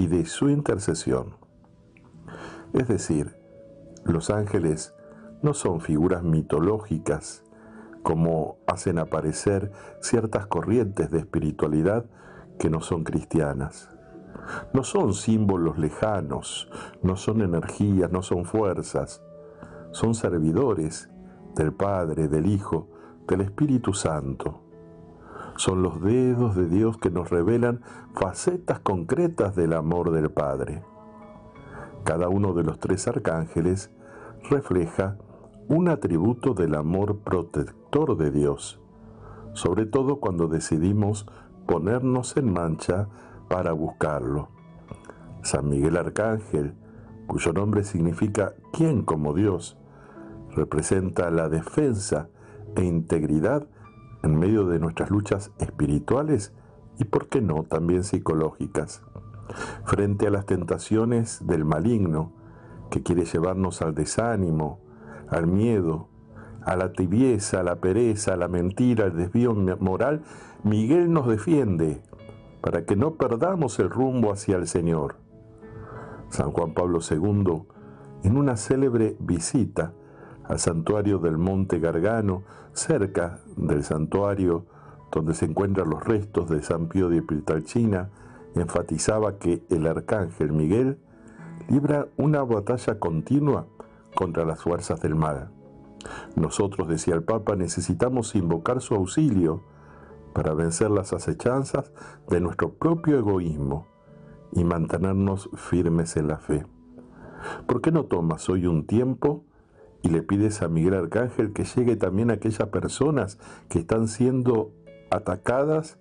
y de su intercesión. Es decir, los ángeles no son figuras mitológicas como hacen aparecer ciertas corrientes de espiritualidad que no son cristianas. No son símbolos lejanos, no son energías, no son fuerzas. Son servidores del Padre, del Hijo, del Espíritu Santo. Son los dedos de Dios que nos revelan facetas concretas del amor del Padre. Cada uno de los tres arcángeles refleja un atributo del amor protector de Dios, sobre todo cuando decidimos ponernos en marcha para buscarlo. San Miguel Arcángel, cuyo nombre significa ¿quién como Dios?, representa la defensa e integridad en medio de nuestras luchas espirituales y, por qué no, también psicológicas, frente a las tentaciones del maligno que quiere llevarnos al desánimo, al miedo, a la tibieza, a la pereza, a la mentira, al desvío moral. Miguel nos defiende para que no perdamos el rumbo hacia el Señor. San Juan Pablo II, en una célebre visita al santuario del Monte Gargano, cerca del santuario donde se encuentran los restos de San Pío de Pietrelcina, enfatizaba que el arcángel Miguel libra una batalla continua contra las fuerzas del mal. Nosotros, decía el Papa, necesitamos invocar su auxilio para vencer las acechanzas de nuestro propio egoísmo y mantenernos firmes en la fe. ¿Por qué no tomas hoy un tiempo y le pides a Miguel Arcángel que llegue también a aquellas personas que están siendo atacadas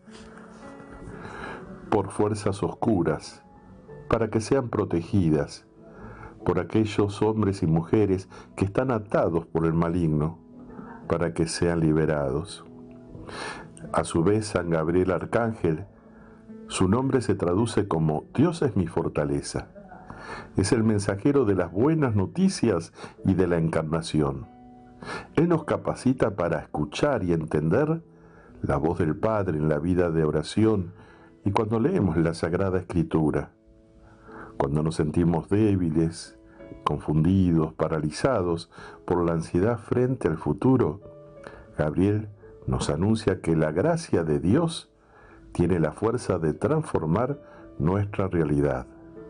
por fuerzas oscuras, para que sean protegidas, por aquellos hombres y mujeres que están atados por el maligno, para que sean liberados? A su vez, San Gabriel Arcángel, su nombre se traduce como Dios es mi fortaleza. Es el mensajero de las buenas noticias y de la encarnación. Él nos capacita para escuchar y entender la voz del Padre en la vida de oración y cuando leemos la Sagrada Escritura. Cuando nos sentimos débiles, confundidos, paralizados por la ansiedad frente al futuro, Gabriel nos anuncia que la gracia de Dios tiene la fuerza de transformar nuestra realidad.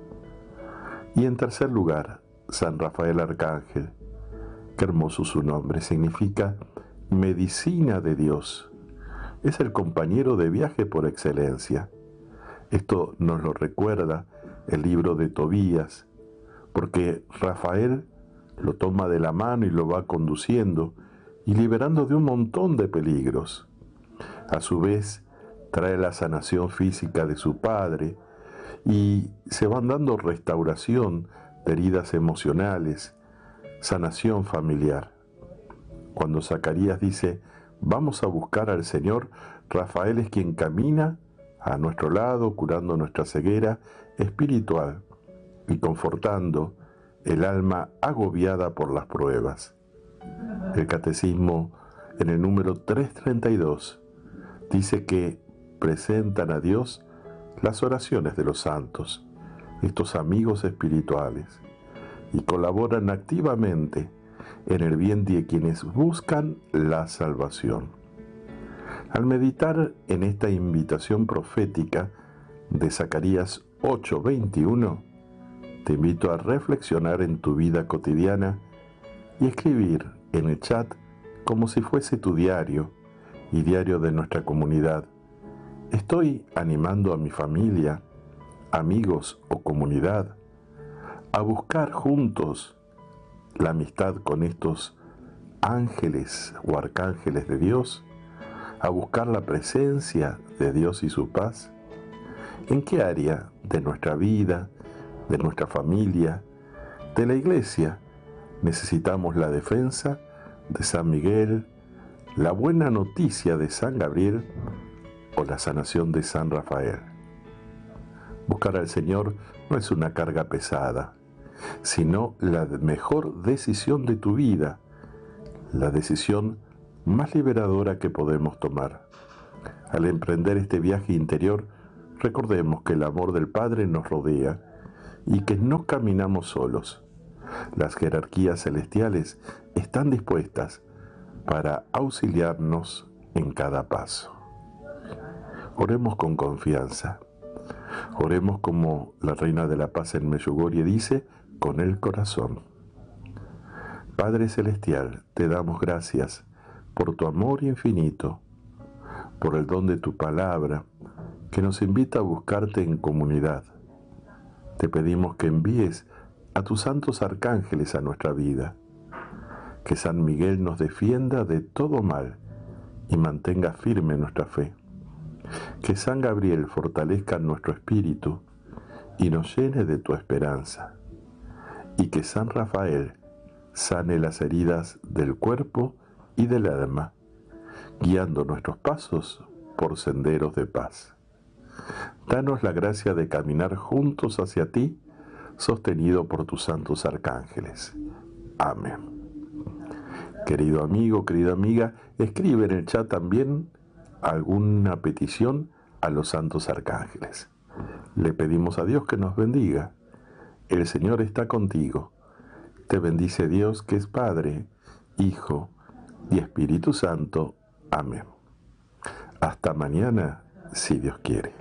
Y en tercer lugar, San Rafael Arcángel. Qué hermoso su nombre, significa medicina de Dios. Es el compañero de viaje por excelencia. Esto nos lo recuerda el libro de Tobías, porque Rafael lo toma de la mano y lo va conduciendo y liberando de un montón de peligros. A su vez, trae la sanación física de su padre y se van dando restauración de heridas emocionales, sanación familiar. Cuando Zacarías dice, vamos a buscar al Señor, Rafael es quien camina a nuestro lado, curando nuestra ceguera espiritual y confortando el alma agobiada por las pruebas. El Catecismo, en el número 332, dice que presentan a Dios las oraciones de los santos, estos amigos espirituales, y colaboran activamente en el bien de quienes buscan la salvación. Al meditar en esta invitación profética de Zacarías 8:21, te invito a reflexionar en tu vida cotidiana y escribir en el chat como si fuese tu diario y diario de nuestra comunidad. Estoy animando a mi familia, amigos o comunidad a buscar juntos la amistad con estos ángeles o arcángeles de Dios, a buscar la presencia de Dios y su paz. ¿En qué área de nuestra vida, de nuestra familia, de la iglesia necesitamos la defensa de San Miguel, la buena noticia de San Gabriel o la sanación de San Rafael? Buscar al Señor no es una carga pesada, sino la mejor decisión de tu vida, la decisión más liberadora que podemos tomar. Al emprender este viaje interior, recordemos que el amor del Padre nos rodea y que no caminamos solos. Las jerarquías celestiales están dispuestas para auxiliarnos en cada paso. Oremos con confianza. Oremos como la Reina de la Paz en Medjugorje dice, con el corazón. Padre Celestial, te damos gracias por tu amor infinito, por el don de tu palabra, que nos invita a buscarte en comunidad. Te pedimos que envíes a tus santos arcángeles a nuestra vida, que San Miguel nos defienda de todo mal y mantenga firme nuestra fe, que San Gabriel fortalezca nuestro espíritu y nos llene de tu esperanza, y que San Rafael sane las heridas del cuerpo y del alma, guiando nuestros pasos por senderos de paz. Danos la gracia de caminar juntos hacia ti, sostenido por tus santos arcángeles. Amén. Querido amigo, querida amiga, escribe en el chat también alguna petición a los santos arcángeles. Le pedimos a Dios que nos bendiga. El Señor está contigo. Te bendice Dios, que es Padre, Hijo y Espíritu Santo. Amén. Hasta mañana, si Dios quiere.